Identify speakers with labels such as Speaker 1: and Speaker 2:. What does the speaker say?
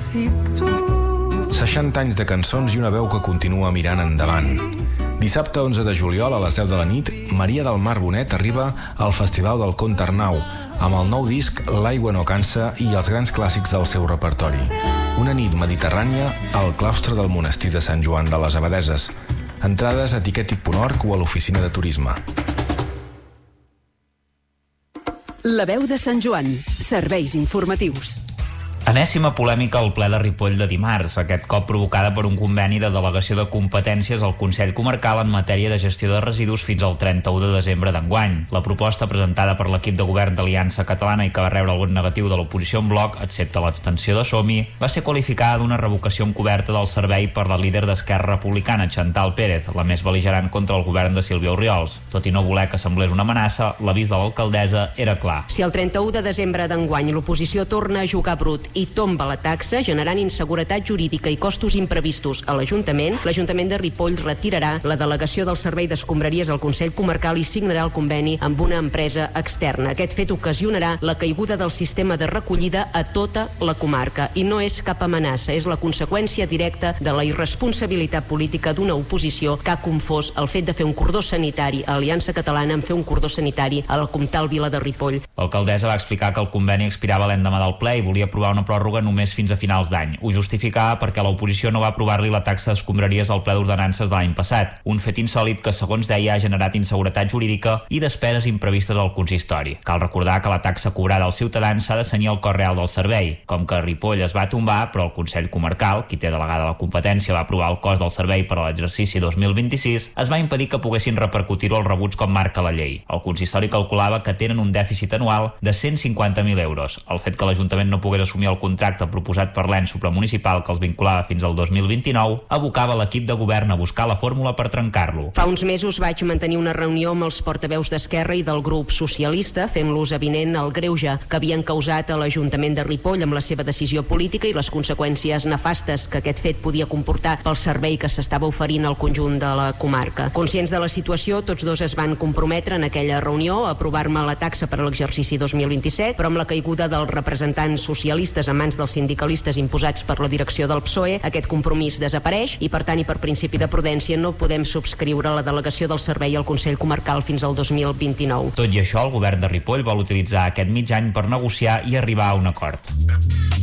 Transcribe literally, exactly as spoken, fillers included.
Speaker 1: seixanta anys de cançons i una veu que continua mirant endavant. Dissabte onze de juliol a les deu de la nit, Maria del Mar Bonet arriba al Festival del Conte Arnau amb el nou disc L'aigua no cansa i els grans clàssics del seu repertori. Una nit mediterrània al claustre del monestir de Sant Joan de les Abadeses. Entrades a tiquetic punt org o a l'oficina de turisme.
Speaker 2: La veu de Sant Joan. Serveis informatius.
Speaker 3: Enèsima polèmica al ple de Ripoll de dimarts, aquest cop provocada per un conveni de delegació de competències al Consell Comarcal en matèria de gestió de residus fins al trenta-u de desembre d'enguany. La proposta presentada per l'equip de govern d'Aliança Catalana i que va rebre el vot negatiu de l'oposició en bloc, excepte l'abstenció de Som-hi, va ser qualificada d'una revocació encoberta del servei per la líder d'Esquerra Republicana, Chantal Pérez, la més bel·ligerant contra el govern de Sílvia Orriols. Tot i no voler que semblés una amenaça, l'avís de l'alcaldessa era clar.
Speaker 4: Si el trenta-u de desembre d'enguany l'oposició torna a jugar brut i tomba la taxa, generant inseguretat jurídica i costos imprevistos a l'Ajuntament, l'Ajuntament de Ripoll retirarà la delegació del servei d'escombraries al Consell Comarcal i signarà el conveni amb una empresa externa. Aquest fet ocasionarà la caiguda del sistema de recollida a tota la comarca i no és cap amenaça, és la conseqüència directa de la irresponsabilitat política d'una oposició que ha confós el fet de fer un cordó sanitari a Aliança Catalana en fer un cordó sanitari a la Comtal Vila de Ripoll.
Speaker 3: L'alcaldessa va explicar que el conveni expirava l'endemà del ple i volia aprovar una pròrroga només fins a finals d'any. Ho justificava perquè l'oposició no va aprovar-li la taxa d'escombraries al ple d'ordenances de l'any passat, un fet insòlit que, segons deia, ha generat inseguretat jurídica i despeses imprevistes al consistori. Cal recordar que la taxa cobrada als ciutadans s'ha de cenyir al cost real del servei. Com que Ripoll es va tombar, però el Consell Comarcal, qui té delegada la competència, va aprovar el cost del servei per a l'exercici dos mil vint-i-sis, es va impedir que poguessin repercutir-ho als rebuts com marca la llei. El consistori calculava que tenen un dèficit anual de cent cinquanta mil euros. El fet que l'Ajuntament no pogués assumir el contracte proposat per l'ens supramunicipal que els vinculava fins al dos mil vint-i-nou abocava l'equip de govern a buscar la fórmula per trencar-lo.
Speaker 4: Fa uns mesos vaig mantenir una reunió amb els portaveus d'Esquerra i del grup socialista, fent-los avinent el greuge que havien causat a l'Ajuntament de Ripoll amb la seva decisió política i les conseqüències nefastes que aquest fet podia comportar pel servei que s'estava oferint al conjunt de la comarca. Conscients de la situació, tots dos es van comprometre en aquella reunió a aprovar-me la taxa per a l'exercici dos mil vint-i-set, però amb la caiguda dels representants socialistes a mans dels sindicalistes imposats per la direcció del P S O E, aquest compromís desapareix i, per tant, i per principi de prudència, no podem subscriure la delegació del servei al Consell Comarcal fins al dos mil vint-i-nou.
Speaker 3: Tot i això, el govern de Ripoll vol utilitzar aquest mig any per negociar i arribar a un acord.